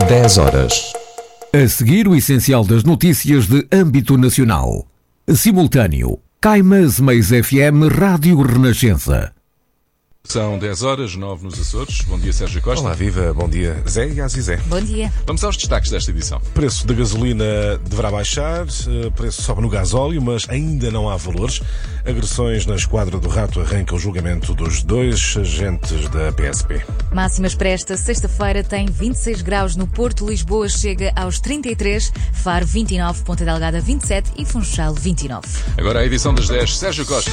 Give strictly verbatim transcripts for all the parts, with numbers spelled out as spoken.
dez horas. A seguir, o essencial das notícias de âmbito nacional. Simultâneo, Caimas Mais F M Rádio Renascença. São dez horas, nove nos Açores. Bom dia, Sérgio Costa. Olá, viva. Bom dia, Zé e Azizé. Bom dia. Vamos aos destaques desta edição. Preço da gasolina deverá baixar, preço sobe no gasóleo, mas ainda não há valores. Agressões na Esquadra do Rato arranca o julgamento dos dois agentes da P S P. Máximas para esta sexta-feira tem vinte e seis graus no Porto, Lisboa chega aos trinta e três, Faro vinte e nove, Ponta Delgada vinte e sete e Funchal vinte e nove. Agora a edição das dez, Sérgio Costa.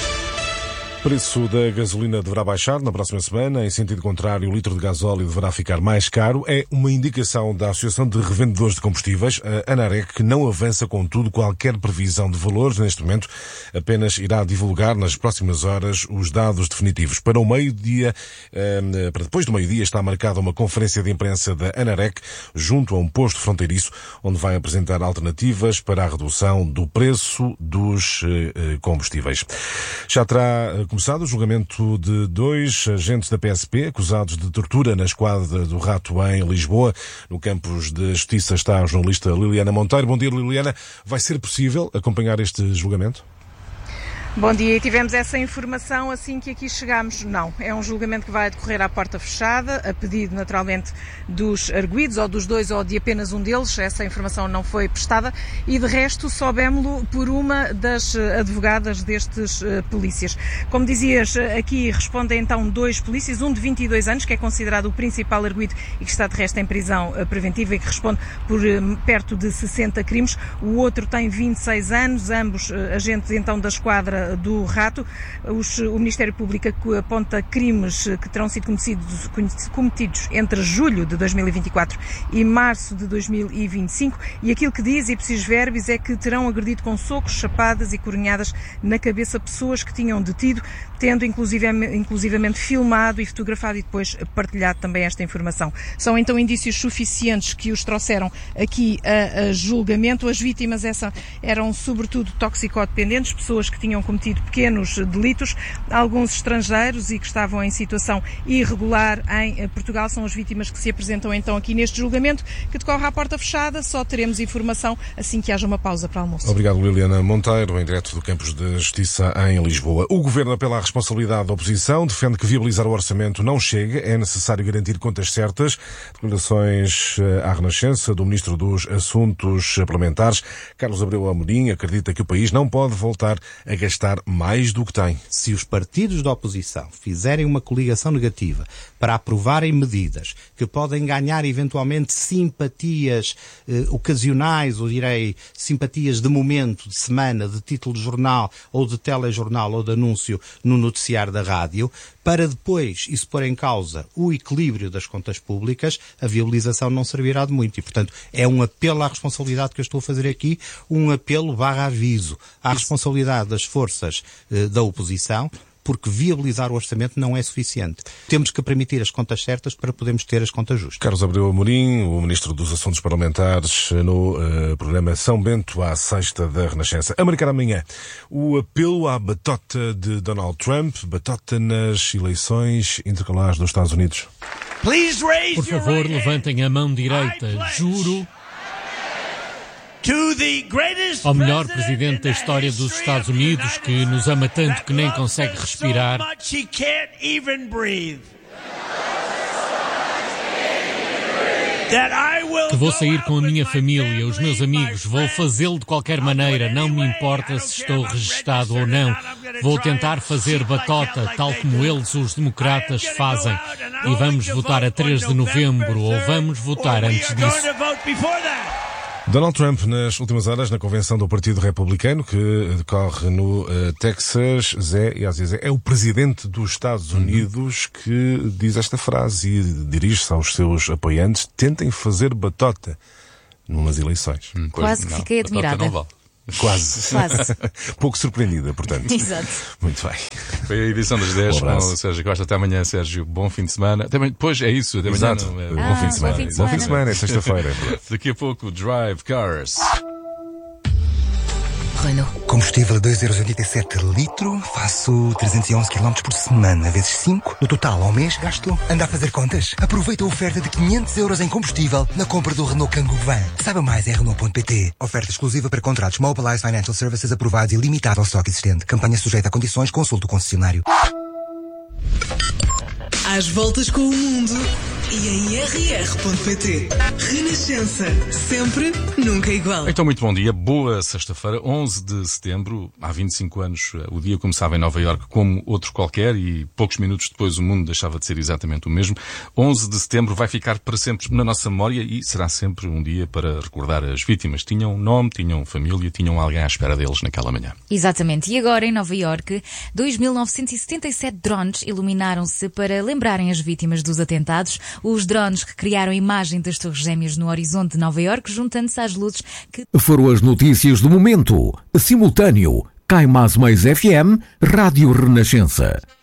O preço da gasolina deverá baixar na próxima semana. Em sentido contrário, o litro de gasóleo deverá ficar mais caro. É uma indicação da Associação de Revendedores de Combustíveis, a ANAREC, que não avança, contudo, qualquer previsão de valores neste momento. Apenas irá divulgar nas próximas horas os dados definitivos. Para o meio-dia, para depois do meio-dia, está marcada uma conferência de imprensa da ANAREC junto a um posto fronteiriço, onde vai apresentar alternativas para a redução do preço dos combustíveis. Já terá começado o julgamento de dois agentes da P S P acusados de tortura na Esquadra do Rato em Lisboa. No campus de Justiça está a jornalista Liliana Monteiro. Bom dia, Liliana. Vai ser possível acompanhar este julgamento? Bom dia, e tivemos essa informação assim que aqui chegámos. Não, é um julgamento que vai decorrer à porta fechada, a pedido naturalmente dos arguidos, ou dos dois, ou de apenas um deles. Essa informação não foi prestada e de resto soubemos-lo por uma das advogadas destes uh, polícias. Como dizias, aqui respondem então dois polícias, um de vinte e dois anos, que é considerado o principal arguido e que está de resto em prisão uh, preventiva e que responde por uh, perto de sessenta crimes. O outro tem vinte e seis anos, ambos uh, agentes então da Esquadra do Rato. Os, o Ministério Público aponta crimes que terão sido cometidos, cometidos entre julho de dois mil e vinte e quatro e março de dois mil e vinte e cinco, e aquilo que diz, e precisos verbos, é que terão agredido com socos, chapadas e coronhadas na cabeça pessoas que tinham detido, tendo inclusivamente, inclusivamente filmado e fotografado e depois partilhado também esta informação. São então indícios suficientes que os trouxeram aqui a, a julgamento. As vítimas essa, eram sobretudo toxicodependentes, pessoas que tinham cometido pequenos delitos, alguns estrangeiros e que estavam em situação irregular em Portugal. São as vítimas que se apresentam então aqui neste julgamento, que decorre à porta fechada. Só teremos informação assim que haja uma pausa para almoço. Obrigado, Liliana Monteiro, em direto do campus de Justiça em Lisboa. O Governo apela à responsabilidade da oposição, defende que viabilizar o orçamento não chega, é necessário garantir contas certas. Declarações à Renascença do Ministro dos Assuntos Parlamentares, Carlos Abreu Amorim, acredita que o país não pode voltar a gastar mais do que tem. Se os partidos da oposição fizerem uma coligação negativa para aprovarem medidas que podem ganhar eventualmente simpatias eh, ocasionais, ou direi simpatias de momento, de semana, de título de jornal, ou de telejornal, ou de anúncio no noticiário da rádio, para depois isso pôr em causa o equilíbrio das contas públicas, a viabilização não servirá de muito. E, portanto, é um apelo à responsabilidade que eu estou a fazer aqui, um apelo barra aviso à responsabilidade das forças eh, da oposição, porque viabilizar o orçamento não é suficiente. Temos que permitir as contas certas para podermos ter as contas justas. Carlos Abreu Amorim, o Ministro dos Assuntos Parlamentares, no uh, programa São Bento à Sexta da Renascença. A marcar amanhã o apelo à batota de Donald Trump, batota nas eleições intercalares dos Estados Unidos. Por favor, levantem a mão direita. Juro ao melhor presidente da história dos Estados Unidos, que nos ama tanto que nem consegue respirar, que vou sair com a minha família, os meus amigos, vou fazê-lo de qualquer maneira, não me importa se estou registado ou não. Vou tentar fazer batota, tal como eles, os democratas, fazem. E vamos votar a três de novembro, ou vamos votar antes disso. Donald Trump, nas últimas horas, na convenção do Partido Republicano, que decorre no uh, Texas, Zé e Azizé, é o presidente dos Estados Unidos que diz esta frase e dirige-se aos seus apoiantes: tentem fazer batota numas eleições. Hum, Quase que não, fiquei admirada. Quase. Quase. Pouco surpreendida, portanto. Exato. Muito bem. Foi a edição das dez um com o Sérgio Costa. Até amanhã, Sérgio. Bom fim de semana. Até amanhã. Depois é isso. Até amanhã. Exato. Não, é... ah, bom fim de semana. Bom fim de semana, bom fim de semana é sexta-feira. Daqui a pouco, Drive Cars. Renault. Combustível a dois euros e oitenta e sete litro, faço trezentos e onze quilómetros por semana, vezes cinco. No total, ao mês, gasto. Anda a fazer contas? Aproveita a oferta de quinhentos euros em combustível na compra do Renault Kangoo Van. Saiba mais em Renault ponto pt. Oferta exclusiva para contratos Mobilize Financial Services aprovados e limitada ao estoque existente. Campanha sujeita a condições, consulte o concessionário. Às voltas com o mundo e em r r ponto p t. Renascença. Sempre, nunca igual. Então, muito bom dia. Boa sexta-feira, onze de setembro. Há vinte e cinco anos o dia começava em Nova Iorque como outro qualquer e poucos minutos depois o mundo deixava de ser exatamente o mesmo. onze de setembro vai ficar para sempre na nossa memória e será sempre um dia para recordar as vítimas. Tinham nome, tinham família, tinham alguém à espera deles naquela manhã. Exatamente. E agora, em Nova Iorque, dois mil novecentos e setenta e sete drones iluminaram-se para lembrarem as vítimas dos atentados. Os drones que criaram a imagem das Torres Gêmeas no horizonte de Nova Iorque, juntando-se às luzes que... Foram as notícias do momento. Simultâneo. Caimás Mais F M, Rádio Renascença.